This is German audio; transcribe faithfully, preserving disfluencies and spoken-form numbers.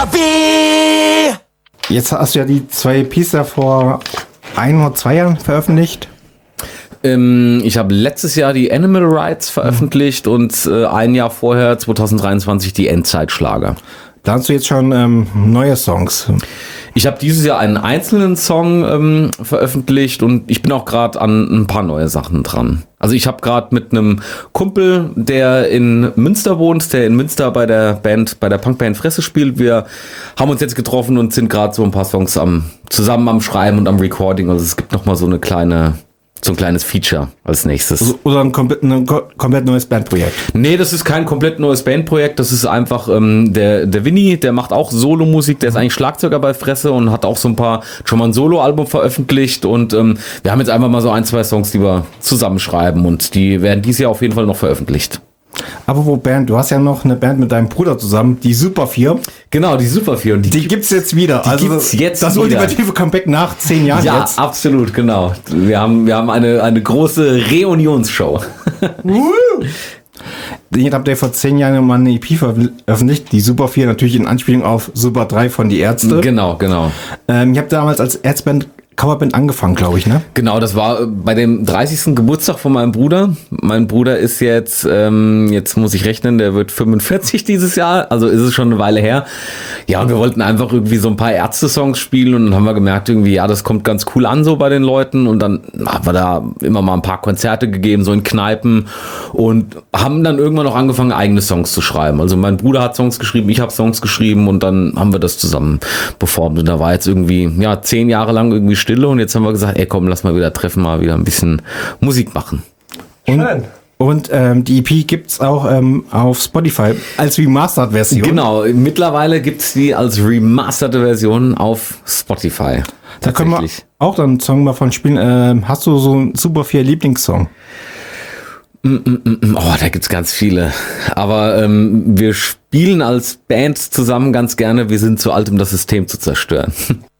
Jetzt hast du ja die zwei E Ps da vor ein oder zwei Jahren veröffentlicht. Ähm, ich habe letztes Jahr die Animal Rights veröffentlicht mhm. und äh, ein Jahr vorher, zwanzig dreiundzwanzig, die Endzeitschlager. Da hast du jetzt schon ähm, neue Songs. Ich habe dieses Jahr einen einzelnen Song ähm, veröffentlicht und ich bin auch gerade an ein paar neue Sachen dran. Also ich habe gerade mit einem Kumpel, der in Münster wohnt, der in Münster bei der Band, bei der Punkband Fresse spielt. Wir haben uns jetzt getroffen und sind gerade so ein paar Songs am zusammen am Schreiben und am Recording. Also es gibt noch mal so eine kleine So ein kleines Feature als nächstes. Oder ein komplett, ein komplett neues Bandprojekt? Nee, das ist kein komplett neues Bandprojekt. Das ist einfach ähm, der der Winnie, der macht auch Solo-Musik. Der ist eigentlich Schlagzeuger bei Fresse und hat auch so ein paar, schon mal ein Solo-Album veröffentlicht. Und ähm, wir haben jetzt einfach mal so ein, zwei Songs, die wir zusammenschreiben. Und die werden dieses Jahr auf jeden Fall noch veröffentlicht. Aber wo Band? Du hast ja noch eine Band mit deinem Bruder zusammen, die Super vier. Genau, die Super vier. Und die, die gibt's jetzt wieder. Die also gibt's jetzt das wieder. ultimative Comeback nach zehn Jahren ja, jetzt. Ja, absolut, genau. Wir haben, wir haben eine, eine große Reunionsshow. Jetzt habt ihr vor zehn Jahren mal eine E P veröffentlicht, die Super vier, natürlich in Anspielung auf Super drei von Die Ärzte. Genau, genau. Ähm, ich habe damals als Ärzteband Coverband angefangen, glaube ich, ne? Genau, das war bei dem dreißigsten Geburtstag von meinem Bruder. Mein Bruder ist jetzt, ähm, jetzt muss ich rechnen, der wird fünfundvierzig dieses Jahr, also ist es schon eine Weile her. Ja, und wir wollten einfach irgendwie so ein paar Ärzte-Songs spielen und dann haben wir gemerkt irgendwie, ja, das kommt ganz cool an so bei den Leuten und dann haben wir da immer mal ein paar Konzerte gegeben, so in Kneipen und haben dann irgendwann noch angefangen, eigene Songs zu schreiben. Also mein Bruder hat Songs geschrieben, ich habe Songs geschrieben und dann haben wir das zusammen performt und da war jetzt irgendwie, ja, zehn Jahre lang irgendwie Stille und jetzt haben wir gesagt, ey komm, lass mal wieder treffen, mal wieder ein bisschen Musik machen. Und, und ähm, die E P gibt's auch ähm, auf Spotify als Remastered-Version. Genau, mittlerweile gibt's die als remasterte Version auf Spotify. Da können wir auch dann einen Song mal von spielen. Ähm, hast du so einen Super vier Lieblingssong? Mm, mm, mm, oh, da gibt's ganz viele. Aber ähm, wir spielen als Band zusammen ganz gerne, wir sind zu alt, um das System zu zerstören.